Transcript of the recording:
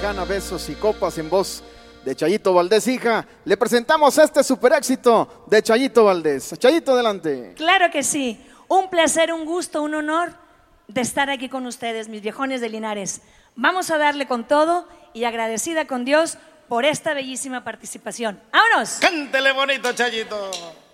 mexicana, besos y copas en voz de Chayito Valdés, hija. Le presentamos este super éxito de Chayito Valdés. Chayito, adelante. Claro que sí, un placer, un gusto, un honor de estar aquí con ustedes, mis viejones de Linares. Vamos a darle con todo y agradecida con Dios por esta bellísima participación. ¡Vámonos! Cántele bonito, Chayito.